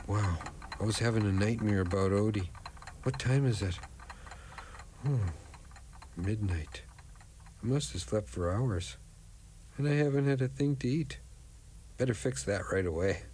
Wow, I was having a nightmare about Odie. What time is it? Midnight. I must have slept for hours. And I haven't had a thing to eat. Better fix that right away.